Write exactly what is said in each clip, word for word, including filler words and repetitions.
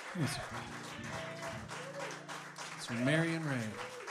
Yes. Sir Marion Ray.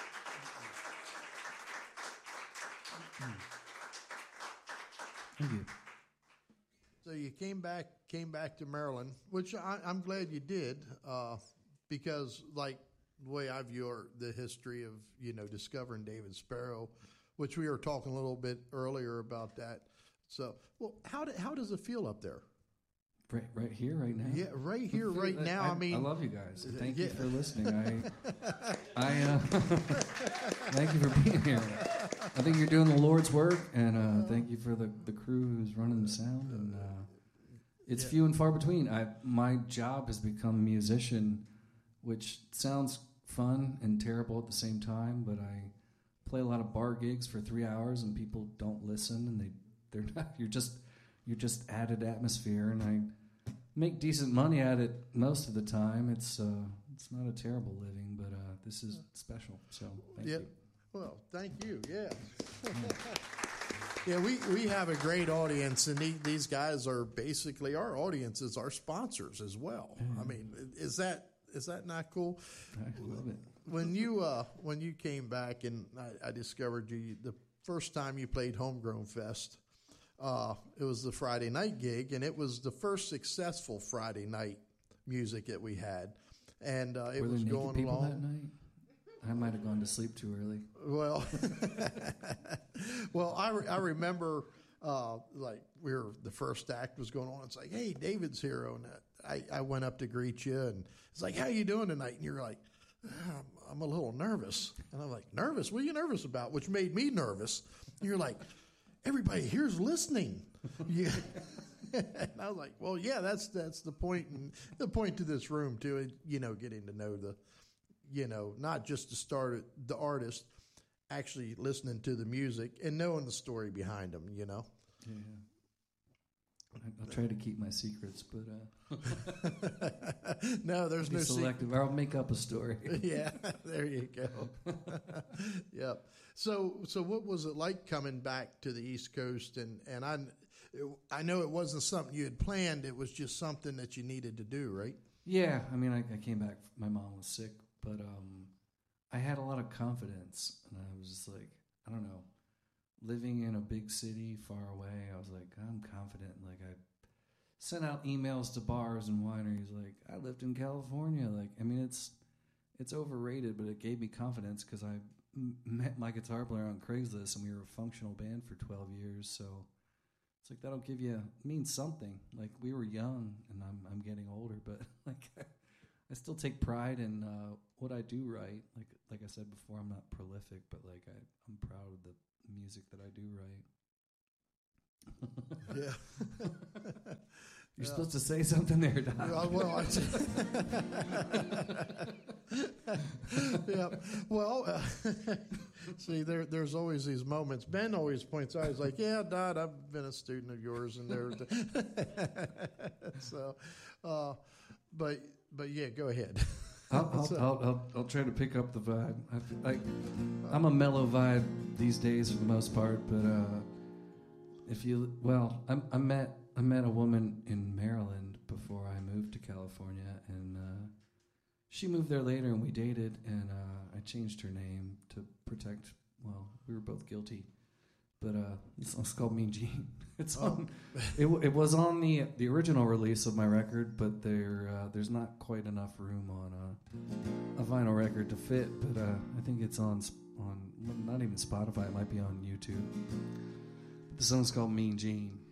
Thank you. So you came back, came back to Maryland, which I, I'm glad you did, uh, because like the way I view our, the history of you know discovering David Sparrow, which we were talking a little bit earlier about that. So, well, how do, how does it feel up there? Right, right here, right now. Yeah, right here, right now. I, I mean, I love you guys. Thank yeah. you for listening. I, I uh, thank you for being here. I think you're doing the Lord's work, and uh, thank you for the, the crew who's running the sound. And uh, it's yeah. few and far between. I my job has become musician, which sounds fun and terrible at the same time. But I play a lot of bar gigs for three hours, and people don't listen, and they they're not. You're just you're just added atmosphere, and I make decent money at it most of the time. It's uh, it's not a terrible living, but uh, this is special. So thank yep. you. Well, thank you. Yeah. yeah, we, we have a great audience, and the, these guys are basically our audience is our sponsors as well. Mm. I mean, is that is that not cool? I love it. When you uh, when you came back and I, I discovered you, the first time you played Homegrown Fest, uh, it was the Friday night gig, and it was the first successful Friday night music that we had, and uh, it Were was there going naked people along. That night? I might have gone to sleep too early. Well, well, I, re- I remember uh, like we were the first act was going on. It's like, hey, David's here, and I, I went up to greet you, and it's like, how you doing tonight? And you're like, I'm, I'm a little nervous, and I'm like, nervous? What are you nervous about? Which made me nervous. And you're like, everybody here's listening. Yeah. And I was like, well, yeah, that's that's the point, and the point to this room too. You know, getting to know the. You know, not just to start the artist, actually listening to the music and knowing the story behind them, you know? Yeah. I'll try to keep my secrets, but... Uh, no, there's be no selective, secret. or I'll make up a story. Yeah, there you go. Yep. So so what was it like coming back to the East Coast? And, and I, it, I know it wasn't something you had planned. It was just something that you needed to do, right? Yeah. I mean, I, I came back. My mom was sick. But um, I had a lot of confidence, and I was just like, I don't know, living in a big city far away, I was like, I'm confident. Like, I sent out emails to bars and wineries, like, I lived in California. Like, I mean, it's it's overrated, but it gave me confidence because I m- met my guitar player on Craigslist, and we were a functional band for twelve years. So it's like, that'll give you, means something. Like, we were young, and I'm I'm getting older, but, like... I still take pride in uh, what I do right. Like like I said before, I'm not prolific, but like I, I'm proud of the music that I do right. Yeah. You're yeah. supposed to say something there, Doc. Yeah, well, yeah. Well, uh, see, there, there's always these moments. Ben always points out, he's like, yeah, Dad, I've been a student of yours. And there. so, uh, but... But yeah, go ahead. I'll, I'll, I'll, I'll, I'll try to pick up the vibe. I, I, I'm a mellow vibe these days for the most part, but uh, if you, well, I, I met I met a woman in Maryland before I moved to California, and uh, she moved there later, and we dated, and uh, I changed her name to protect. Well, we were both guilty, but uh, it's, it's called Mean Gene. It's oh. on. It, it was on the the original release of my record, but there uh, there's not quite enough room on a, a vinyl record to fit. But uh, I think it's on on not even Spotify. It might be on YouTube. But the song's called Mean Gene.